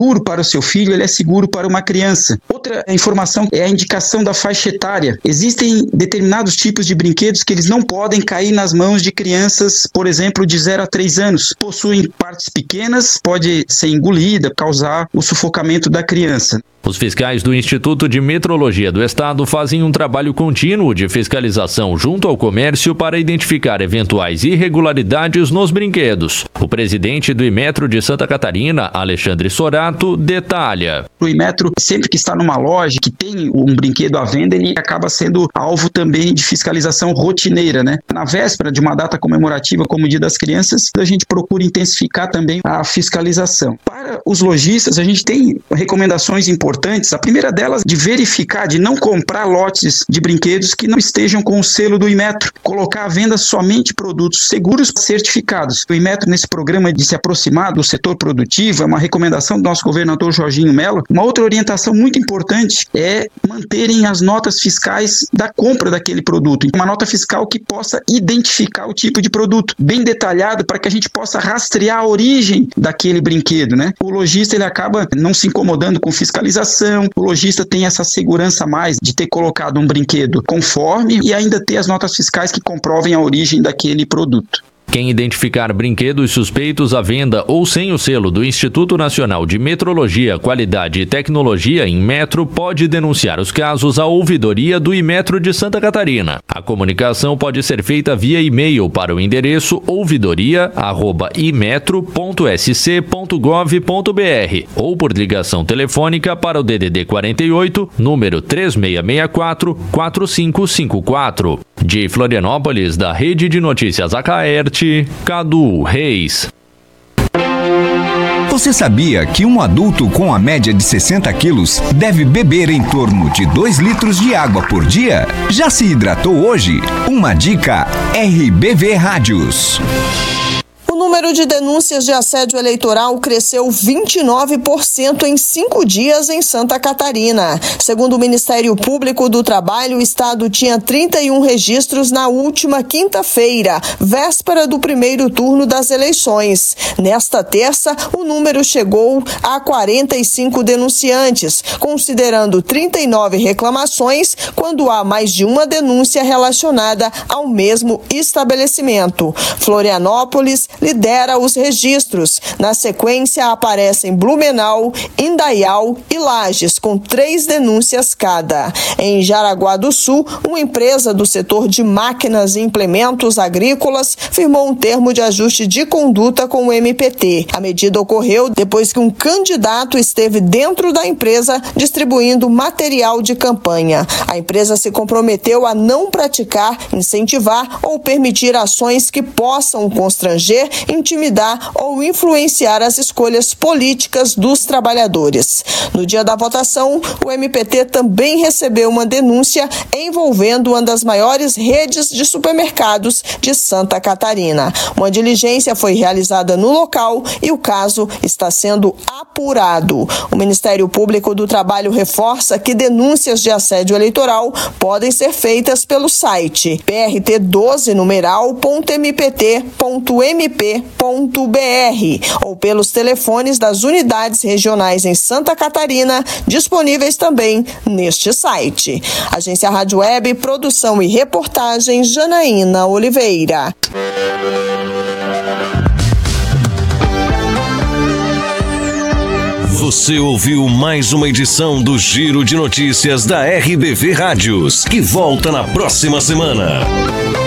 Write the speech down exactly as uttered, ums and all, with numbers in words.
seguro para o seu filho, ele é seguro para uma criança. Outra informação é a indicação da faixa etária. Existem determinados tipos de brinquedos que eles não podem cair nas mãos de crianças, por exemplo, de zero a três anos. Possuem partes pequenas, pode ser engolida, causar o sufocamento da criança. Os fiscais do Instituto de Metrologia do Estado fazem um trabalho contínuo de fiscalização junto ao comércio para identificar eventuais irregularidades nos brinquedos. O presidente do Imetro de Santa Catarina, Alexandre Sorato, detalha. O Imetro, sempre que está numa loja que tem um brinquedo à venda, ele acaba sendo alvo também de fiscalização rotineira, né? Na véspera de uma data comemorativa como o Dia das Crianças, a gente procura intensificar também a fiscalização. Para os lojistas, a gente tem recomendações importantes. A primeira delas, de verificar, de não comprar lotes de brinquedos que não estejam com o selo do Imetro. Colocar à venda somente produtos seguros certificados. O Imetro, nesse programa de se aproximar do setor produtivo, é uma recomendação do nosso governador Jorginho Mello. Uma outra orientação muito importante é manterem as notas fiscais da compra daquele produto. Uma nota fiscal que possa identificar o tipo de produto, bem detalhado, para que a gente possa rastrear a origem daquele brinquedo, né? O lojista, ele acaba não se incomodando com fiscalização. O lojista tem essa segurança a mais de ter colocado um brinquedo conforme e ainda ter as notas fiscais que comprovem a origem daquele produto. Quem identificar brinquedos suspeitos à venda ou sem o selo do Instituto Nacional de Metrologia, Qualidade e Tecnologia, Inmetro, pode denunciar os casos à ouvidoria do Imetro de Santa Catarina. A comunicação pode ser feita via e-mail para o endereço ouvidoria arroba imetro ponto s c ponto gov ponto b r ou por ligação telefônica para o D D D quarenta e oito, número três seis seis quatro, quatro cinco cinco quatro. De Florianópolis, da Rede de Notícias Acaerte, Cadu Reis. Você sabia que um adulto com a média de sessenta quilos deve beber em torno de dois litros de água por dia? Já se hidratou hoje? Uma dica R B V Rádios. O número de denúncias de assédio eleitoral cresceu vinte e nove por cento em cinco dias em Santa Catarina. Segundo o Ministério Público do Trabalho, o estado tinha trinta e um registros na última quinta-feira, véspera do primeiro turno das eleições. Nesta terça, o número chegou a quarenta e cinco denunciantes, considerando trinta e nove reclamações, quando há mais de uma denúncia relacionada ao mesmo estabelecimento. Florianópolis lidera os registros. Na sequência, aparecem Blumenau, Indaial e Lages, com três denúncias cada. Em Jaraguá do Sul, uma empresa do setor de máquinas e implementos agrícolas firmou um termo de ajuste de conduta com o M P T. A medida ocorreu depois que um candidato esteve dentro da empresa distribuindo material de campanha. A empresa se comprometeu a não praticar, incentivar ou permitir ações que possam constranger, intimidar ou influenciar as escolhas políticas dos trabalhadores. No dia da votação, o M P T também recebeu uma denúncia envolvendo uma das maiores redes de supermercados de Santa Catarina. Uma diligência foi realizada no local e o caso está sendo apurado. O Ministério Público do Trabalho reforça que denúncias de assédio eleitoral podem ser feitas pelo site p r t doze numeral ponto m p t ponto m p ponto b r ou pelos telefones das unidades regionais em Santa Catarina, disponíveis também neste site. Agência Rádio Web, produção e reportagem, Janaína Oliveira. Você ouviu mais uma edição do Giro de Notícias da R B V Rádios, que volta na próxima semana.